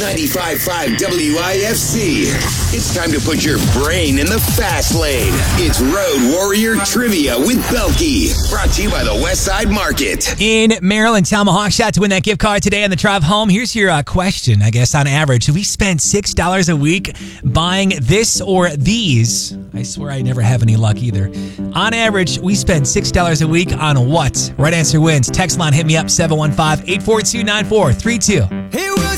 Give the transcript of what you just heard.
95.5 WIFC. It's time to put your brain in the fast lane. It's Road Warrior Trivia with Belky. Brought to you by the Westside Market. In Maryland, Tomahawk shot to win that gift card today on the drive home. Here's your question, I guess, on average. Do we spend $6 a week buying this or these? I swear I never have any luck either. On average, we spend $6 a week on what? Right answer wins. Text line, hit me up, 715-842-9432. It was